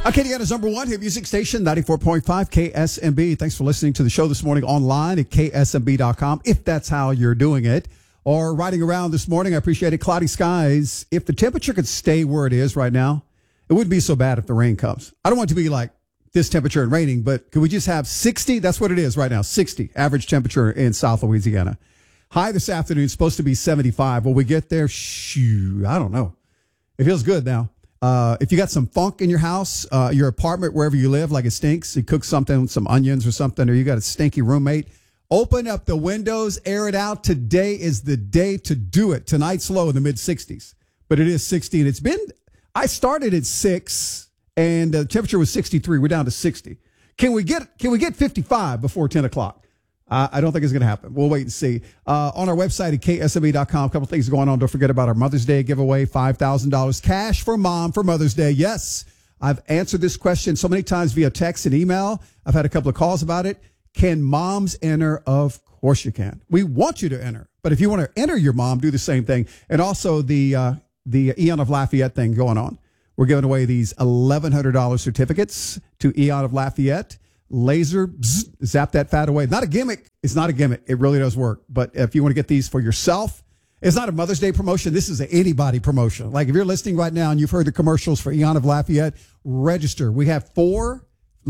Acadiana's number one hit music station, 94.5 KSMB. Thanks for listening to the show this morning online at ksmb.com, if that's how you're doing it. Or riding around this morning, I appreciate it. Cloudy skies. If the temperature could stay where it is right now, it wouldn't be so bad if the rain comes. I don't want it to be like this temperature and raining, but could we just have 60? That's what it is right now, 60 average temperature in South Louisiana. High this afternoon, supposed to be 75. Will we get there? Shoo, I don't know. It feels good now. If you got some funk in your house, your apartment, wherever you live, like it stinks, you cook something, some onions or something, or you got a stinky roommate, open up the windows, air it out. Today is the day to do it. Tonight's low in the mid-60s, but it is 60. And I started at 6, and the temperature was 63. We're down to 60. Can we get 55 before 10 o'clock? I don't think it's going to happen. We'll wait and see. On our website at ksmb.com, a couple things going on. Don't forget about our Mother's Day giveaway, $5,000 cash for mom for Mother's Day. Yes, I've answered this question so many times via text and email. I've had a couple of calls about it. Can moms enter? Of course you can. We want you to enter. But if you want to enter your mom, do the same thing. And also the Eon of Lafayette thing going on. We're giving away these $1,100 certificates to Eon of Lafayette. Laser, zap that fat away. Not a gimmick. It's not a gimmick. It really does work. But if you want to get these for yourself, it's not a Mother's Day promotion. This is an anybody promotion. Like if you're listening right now and you've heard the commercials for Eon of Lafayette, register. We have four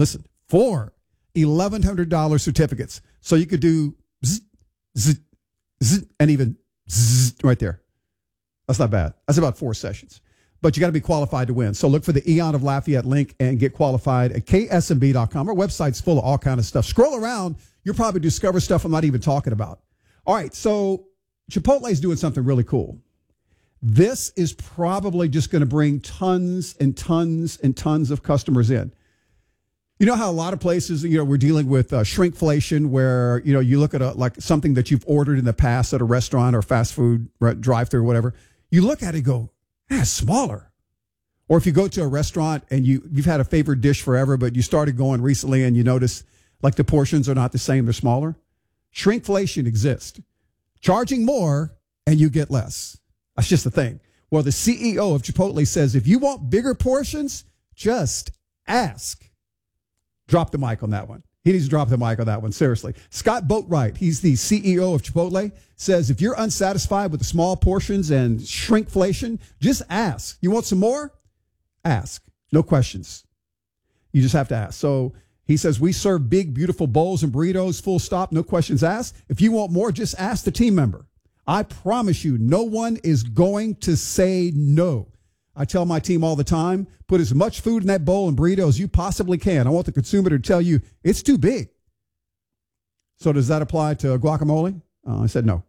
$1,100 certificates. So you could do and even right there. That's not bad. That's about 4 sessions. But you got to be qualified to win. So look for the Eon of Lafayette link and get qualified at ksmb.com. Our website's full of all kind of stuff. Scroll around. You'll probably discover stuff I'm not even talking about. All right. So Chipotle is doing something really cool. This is probably just going to bring tons and tons and tons of customers in. You know how a lot of places, we're dealing with shrinkflation where, you look at like something that you've ordered in the past at a restaurant or fast food drive-through or whatever. You look at it and go, it's smaller. Or if you go to a restaurant and you've had a favorite dish forever, but you started going recently and you notice like the portions are not the same, they're smaller. Shrinkflation exists. Charging more and you get less. That's just the thing. Well, the CEO of Chipotle says, if you want bigger portions, just ask. Drop the mic on that one. He needs to drop the mic on that one, seriously. Scott Boatwright, he's the CEO of Chipotle, says if you're unsatisfied with the small portions and shrinkflation, just ask. You want some more? Ask. No questions. You just have to ask. So he says we serve big, beautiful bowls and burritos, full stop, no questions asked. If you want more, just ask the team member. I promise you, no one is going to say no. I tell my team all the time, put as much food in that bowl and burrito as you possibly can. I want the consumer to tell you it's too big. So does that apply to guacamole? I said no.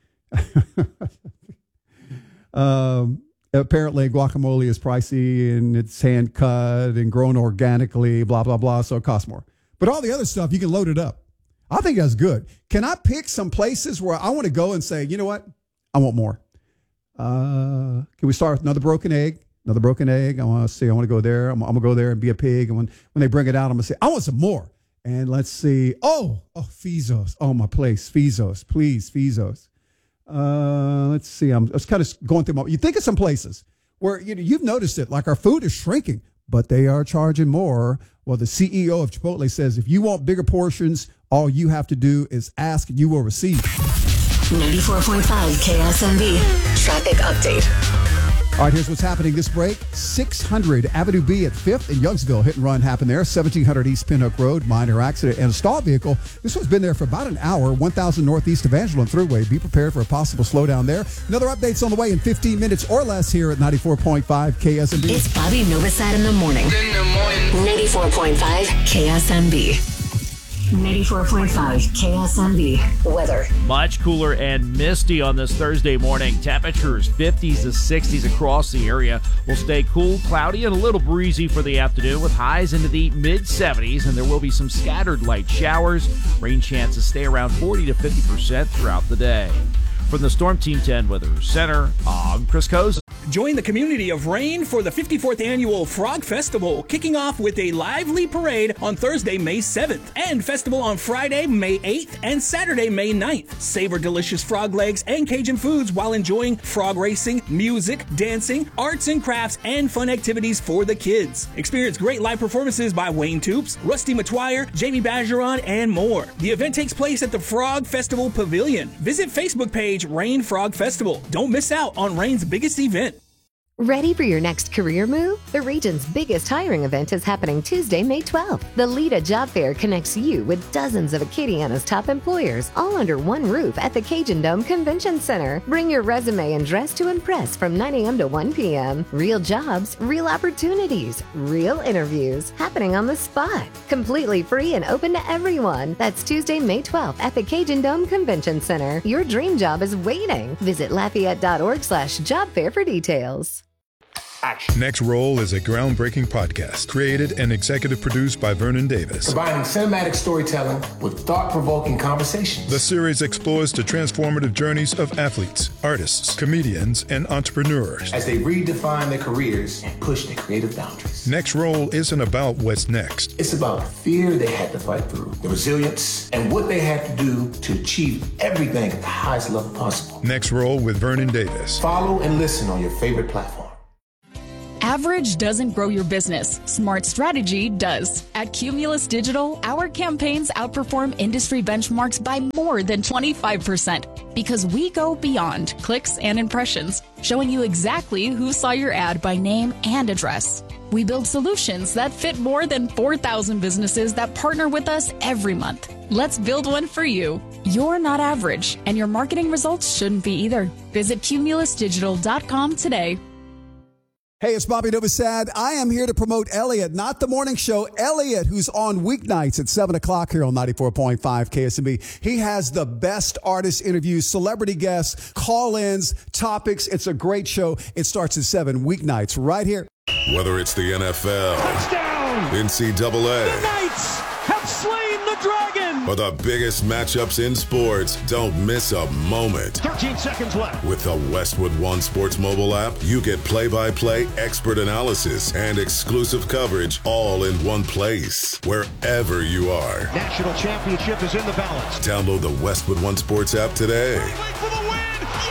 Apparently guacamole is pricey and it's hand cut and grown organically, blah, blah, blah. So it costs more. But all the other stuff, you can load it up. I think that's good. Can I pick some places where I want to go and say, you know what? I want more. Can we start with another broken egg? I want to go there. I'm going to go there and be a pig. And when they bring it out, I'm going to say, I want some more. And let's see. Oh, Fizos. Oh, my place. Fizos. Please, Fizos. Let's see. I was kind of going through you think of some places where you've noticed it, like our food is shrinking, but they are charging more. Well, the CEO of Chipotle says, if you want bigger portions, all you have to do is ask and you will receive. 94.5 KSMB traffic update. All right, here's what's happening this break. 600 Avenue B at 5th in Youngsville. Hit and run happened there. 1700 East Pinhook Road. Minor accident and a stalled vehicle. This one's been there for about an hour. 1000 Northeast Evangeline Thruway. Be prepared for a possible slowdown there. Another update's on the way in 15 minutes or less here at 94.5 KSMB. It's Bobby Novosad in the morning. 94.5 KSMB. 94.5 KSMB weather. Much cooler and misty on this Thursday morning. Temperatures 50s to 60s across the area. Will stay cool, cloudy, and a little breezy for the afternoon with highs into the mid-70s, and there will be some scattered light showers. Rain chances stay around 40 to 50% throughout the day. From the Storm Team 10 Weather Center, I'm Chris Cozen. Join the community of Rain for the 54th Annual Frog Festival, kicking off with a lively parade on Thursday, May 7th, and festival on Friday, May 8th, and Saturday, May 9th. Savor delicious frog legs and Cajun foods while enjoying frog racing, music, dancing, arts and crafts, and fun activities for the kids. Experience great live performances by Wayne Toops, Rusty Matwire, Jamie Bajeron, and more. The event takes place at the Frog Festival Pavilion. Visit Facebook page Rain Frog Festival. Don't miss out on Rain's biggest event. Ready for your next career move? The region's biggest hiring event is happening Tuesday, May 12th. The Lita Job Fair connects you with dozens of Acadiana's top employers, all under one roof at the Cajun Dome Convention Center. Bring your resume and dress to impress from 9 a.m. to 1 p.m. Real jobs, real opportunities, real interviews happening on the spot. Completely free and open to everyone. That's Tuesday, May 12th at the Cajun Dome Convention Center. Your dream job is waiting. Visit Lafayette.org/job fair for details. Action. Next Roll is a groundbreaking podcast created and executive produced by Vernon Davis. Combining cinematic storytelling with thought-provoking conversations. The series explores the transformative journeys of athletes, artists, comedians, and entrepreneurs as they redefine their careers and push their creative boundaries. Next Roll isn't about what's next. It's about the fear they had to fight through, the resilience, and what they had to do to achieve everything at the highest level possible. Next Roll with Vernon Davis. Follow and listen on your favorite platform. Average doesn't grow your business. Smart strategy does. At Cumulus Digital, our campaigns outperform industry benchmarks by more than 25% because we go beyond clicks and impressions, showing you exactly who saw your ad by name and address. We build solutions that fit more than 4,000 businesses that partner with us every month. Let's build one for you. You're not average, and your marketing results shouldn't be either. Visit cumulusdigital.com today. Hey, it's Bobby Novosad. I am here to promote Elliot, not the morning show. Elliot, who's on weeknights at 7 o'clock here on 94.5 KSMB. He has the best artist interviews, celebrity guests, call-ins, topics. It's a great show. It starts at 7 weeknights right here. Whether it's the NFL, touchdown, NCAA, the Knights have slain the Dragon, or the biggest matchups in sports, don't miss a moment. 13 seconds left. With the Westwood One Sports mobile app, you get play-by-play, expert analysis, and exclusive coverage all in one place, wherever you are. National championship is in the balance. Download the Westwood One Sports app today. For the win.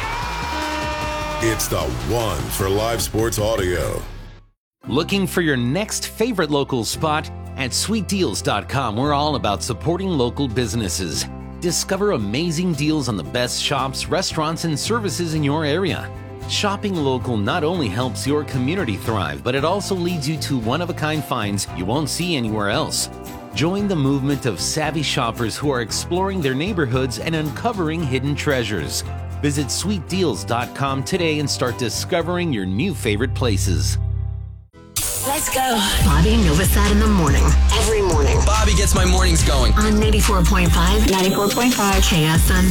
Yeah! It's the one for live sports audio. Looking for your next favorite local spot? At sweetdeals.com, we're all about supporting local businesses. Discover amazing deals on the best shops, restaurants, and services in your area. Shopping local not only helps your community thrive, but it also leads you to one-of-a-kind finds you won't see anywhere else. Join the movement of savvy shoppers who are exploring their neighborhoods and uncovering hidden treasures. Visit sweetdeals.com today and start discovering your new favorite places. Let's go. Bobby Novosad in the morning. Every morning. Bobby gets my mornings going. On 94.5. 94.5. KSM.